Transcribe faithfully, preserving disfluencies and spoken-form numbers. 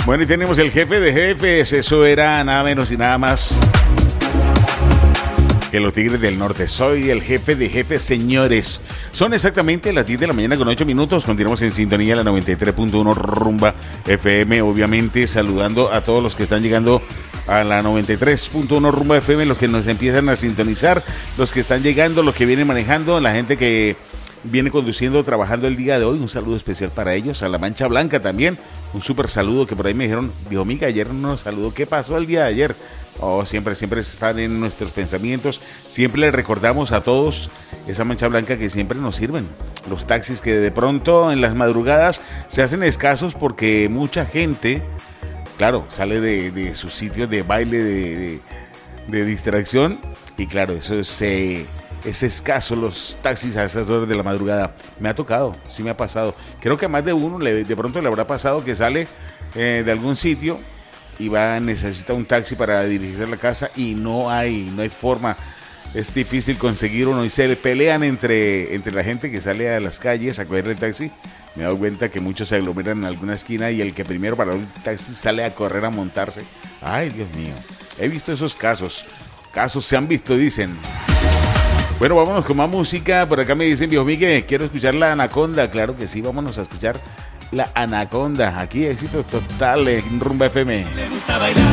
Bueno, y tenemos el jefe de jefes. Eso era nada menos y nada más que los Tigres del Norte. Soy el jefe de jefes, señores. Son exactamente las diez de la mañana con ocho minutos. Continuamos en sintonía de la noventa y tres punto uno Rumba F M. Obviamente saludando a todos los que están llegando a la noventa y tres punto uno Rumba F M, los que nos empiezan a sintonizar, los que están llegando, los que vienen manejando, la gente que viene conduciendo, trabajando el día de hoy. Un saludo especial para ellos, a la Mancha Blanca también. Un súper saludo que por ahí me dijeron, dijo, miga, ayer no nos saludó. ¿Qué pasó el día de ayer? Oh, siempre, siempre están en nuestros pensamientos. Siempre les recordamos a todos esa Mancha Blanca que siempre nos sirven. Los taxis que de pronto en las madrugadas se hacen escasos porque mucha gente, claro, sale de, de sus sitios de baile, de, de, de distracción. Y claro, eso es, eh, es escaso los taxis a esas horas de la madrugada. Me ha tocado, sí me ha pasado. Creo que a más de uno le, de pronto le habrá pasado que sale eh, de algún sitio y va, necesita un taxi para dirigirse a la casa y no hay, no hay forma. Es difícil conseguir uno y se pelean entre, entre la gente que sale a las calles a coger el taxi. Me doy cuenta que muchos se aglomeran en alguna esquina y el que primero para el taxi sale a correr a montarse. Ay, Dios mío. He visto esos casos. Casos se han visto, dicen. Bueno, vámonos con más música. Por acá me dicen, viejo Miguel, quiero escuchar La Anaconda. Claro que sí, vámonos a escuchar La Anaconda. Aquí éxito total en Rumba F M. Le gusta bailar.